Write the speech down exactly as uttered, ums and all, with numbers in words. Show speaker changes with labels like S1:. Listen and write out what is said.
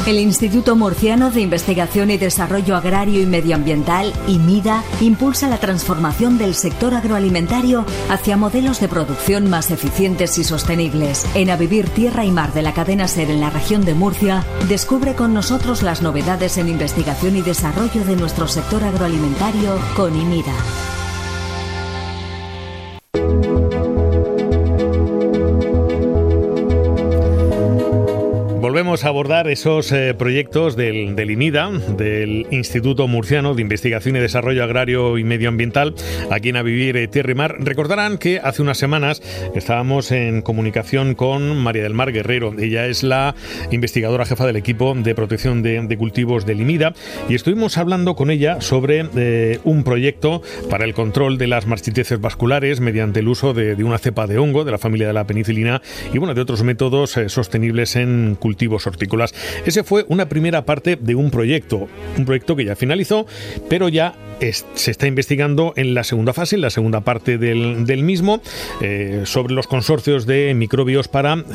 S1: El Instituto Murciano de Investigación y Desarrollo Agrario y Medioambiental, IMIDA, impulsa la transformación del sector agroalimentario hacia modelos de producción más eficientes y sostenibles. En A Vivir Tierra y Mar de la cadena SER en la región de Murcia, descubre con nosotros las novedades en investigación y desarrollo de nuestro sector agroalimentario con IMIDA.
S2: Volvemos a abordar esos eh, proyectos del, del IMIDA, del Instituto Murciano de Investigación y Desarrollo Agrario y Medioambiental, aquí en A Vivir eh, Tierra y Mar. Recordarán que hace unas semanas estábamos en comunicación con María del Mar Guerrero. Ella es la investigadora jefa del equipo de protección de, de cultivos del IMIDA y estuvimos hablando con ella sobre eh, un proyecto para el control de las marchiteces vasculares mediante el uso de, de una cepa de hongo de la familia de la penicilina y bueno, de otros métodos eh, sostenibles en cultivos cultivos hortícolas. Ese fue una primera parte de un proyecto, un proyecto que ya finalizó, pero ya es, se está investigando en la segunda fase, en la segunda parte del, del mismo, eh, sobre los consorcios de microbios para